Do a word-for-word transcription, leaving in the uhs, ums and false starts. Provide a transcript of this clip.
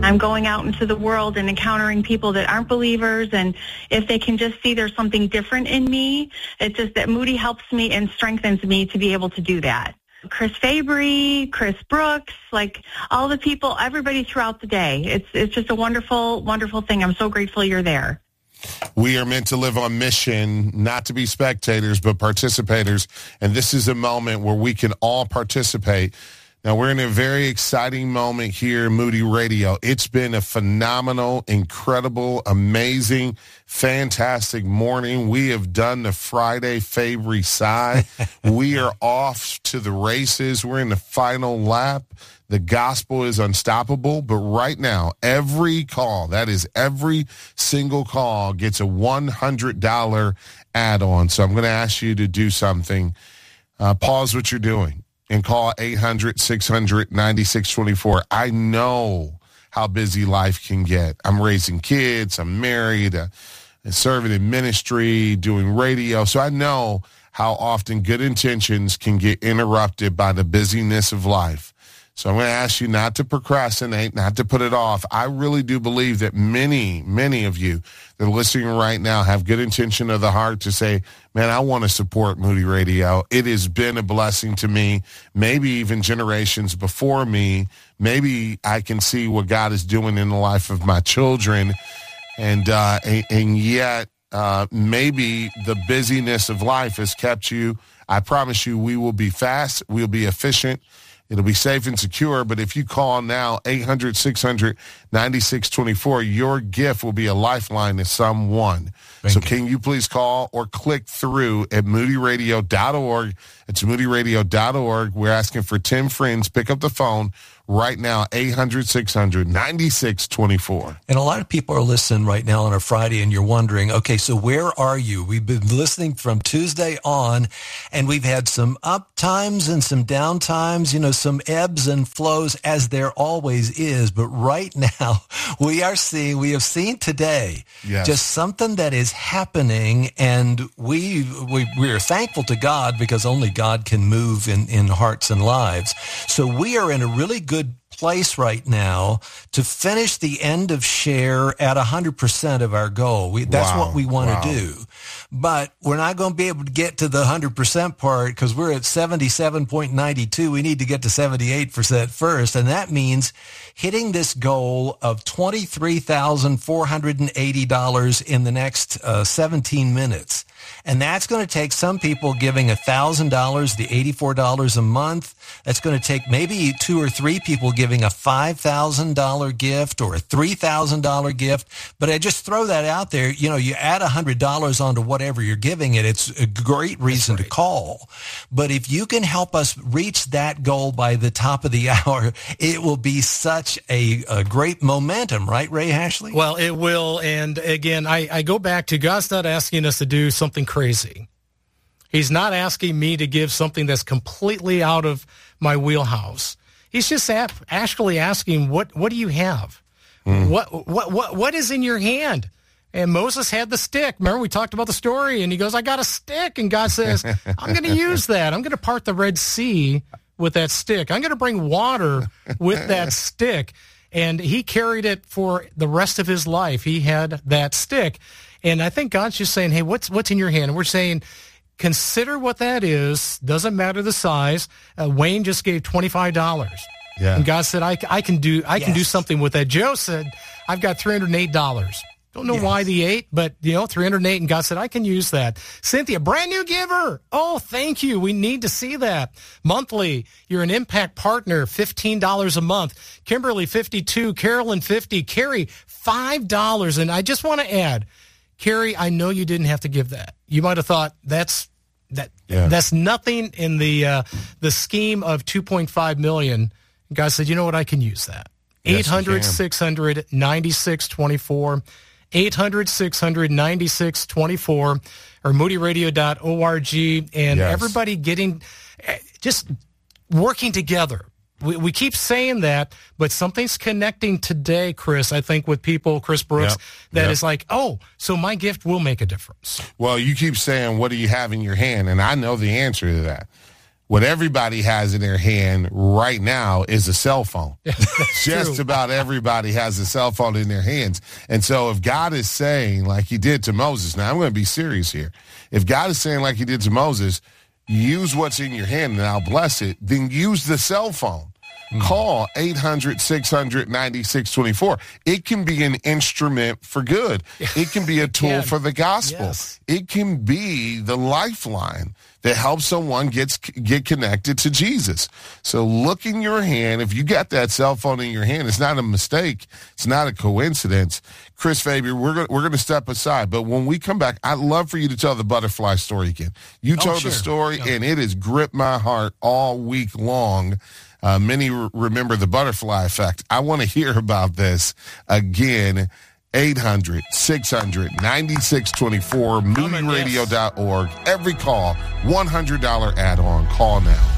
I'm going out into the world and encountering people that aren't believers, and if they can just see there's something different in me, it's just that Moody helps me and strengthens me to be able to do that. Chris Fabry, Chris Brooks, like all the people, everybody throughout the day. It's it's just a wonderful, wonderful thing. I'm so grateful you're there. We are meant to live on mission, not to be spectators, but participators. And this is a moment where we can all participate. Now, we're in a very exciting moment here in Moody Radio. It's been a phenomenal, incredible, amazing, fantastic morning. We have done the Friday Fabry side. We are off to the races. We're in the final lap. The gospel is unstoppable, but right now, every call, that is every single call, gets a one hundred dollars add-on. So I'm going to ask you to do something. Uh, pause what you're doing and call eight hundred, six hundred, ninety-six twenty-four. I know how busy life can get. I'm raising kids. I'm married, uh, serving in ministry, doing radio. So I know how often good intentions can get interrupted by the busyness of life. So I'm going to ask you not to procrastinate, not to put it off. I really do believe that many, many of you that are listening right now have good intention of the heart to say, man, I want to support Moody Radio. It has been a blessing to me, maybe even generations before me. Maybe I can see what God is doing in the life of my children. And, uh, and, and yet uh, maybe the busyness of life has kept you. I promise you we will be fast. We'll be efficient. It'll be safe and secure, but if you call now, eight hundred, six hundred, ninety-six twenty-four, your gift will be a lifeline to someone. Thank so you. Can you please call or click through at moody radio dot org. It's moody radio dot org. We're asking for ten friends. Pick up the phone right now, eight hundred, six hundred, ninety-six twenty-four. And a lot of people are listening right now on a Friday, and you're wondering, okay, so where are you? We've been listening from Tuesday on, and we've had some up times and some down times, you know, some ebbs and flows, as there always is. But right now, we are seeing, we have seen today, yes, just something that is happening, and we, we, we are thankful to God because only God can move in, in hearts and lives. So we are in a really good place right now to finish the end of share at one hundred percent of our goal. We, that's wow. what we want wow. to do. But we're not going to be able to get to the one hundred percent part because we're at seventy-seven point nine two. We need to get to seventy-eight percent first. And that means hitting this goal of twenty-three thousand four hundred eighty dollars in the next uh, seventeen minutes. And that's going to take some people giving one thousand dollars, the eighty-four dollars a month. That's going to take maybe two or three people giving a five thousand dollars gift or a three thousand dollars gift. But I just throw that out there. You know, you add one hundred dollars onto whatever you're giving it. It's a great reason right. to call. But if you can help us reach that goal by the top of the hour, it will be such a, a great momentum, right, Ray Ashley? Well, it will. And again, I, I go back to God's not asking us to do something crazy. He's not asking me to give something that's completely out of my wheelhouse. He's just actually asking, what, what do you have? Mm. What, what, what, what is in your hand? And Moses had the stick. Remember, we talked about the story, and he goes, I got a stick. And God says, I'm going to use that. I'm going to part the Red Sea with that stick. I'm going to bring water with that stick. And he carried it for the rest of his life. He had that stick. And I think God's just saying, hey, what's what's in your hand? And we're saying, consider what that is. Doesn't matter the size. Uh, Wayne just gave twenty-five dollars. Yeah. And God said, I, I can do I yes. can do something with that. Joe said, I've got three hundred eight dollars. Don't know yes. why the eight, but, you know, three hundred eight, and God said, I can use that. Cynthia, brand new giver. Oh, thank you. We need to see that. Monthly, you're an impact partner, fifteen dollars a month. Kimberly, fifty-two. Carolyn, fifty. Carrie, five dollars. And I just want to add, Carrie, I know you didn't have to give that. You might have thought that's that yeah. that's nothing in the uh, the scheme of two point five million dollars. God said, you know what, I can use that. Yes, eight hundred, six hundred, ninety-six twenty-four. eight hundred, six hundred, ninety-six twenty-four or moody radio dot org. And yes. everybody getting, just working together. We, we keep saying that, but something's connecting today, Chris, I think, with people, Chris Brooks, yep. that yep. is like, oh, so my gift will make a difference. Well, you keep saying, what do you have in your hand? And I know the answer to that. What everybody has in their hand right now is a cell phone. Just true. about everybody has a cell phone in their hands. And so if God is saying, like he did to Moses, now I'm going to be serious here. If God is saying, like he did to Moses, use what's in your hand and I'll bless it, then use the cell phone. Mm. Call eight hundred, six hundred, ninety-six twenty-four. It can be an instrument for good. It can be a tool for the gospel. Yes. It can be the lifeline that helps someone get, get connected to Jesus. So look in your hand. If you got that cell phone in your hand, it's not a mistake. It's not a coincidence. Chris Fabian, we're going we're going to step aside. But when we come back, I'd love for you to tell the butterfly story again. You oh, told sure. the story, yeah. and it has gripped my heart all week long. Uh, many re- remember the butterfly effect. I want to hear about this again. eight hundred, six hundred, ninety-six twenty-four, moody radio dot org. Every call, one hundred dollars add-on. Call now.